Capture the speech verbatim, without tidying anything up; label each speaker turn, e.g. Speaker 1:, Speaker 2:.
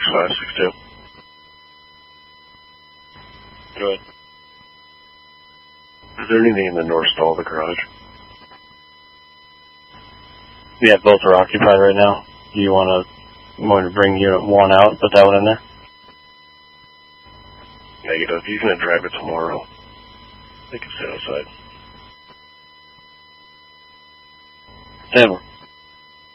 Speaker 1: five six two. Go ahead. Is there anything in the north stall of the garage?
Speaker 2: Yeah, both are occupied right now. Do you want to want to bring unit one out, put that one in there?
Speaker 1: Negative. He's going to drive it tomorrow. They can sit outside.
Speaker 2: Stand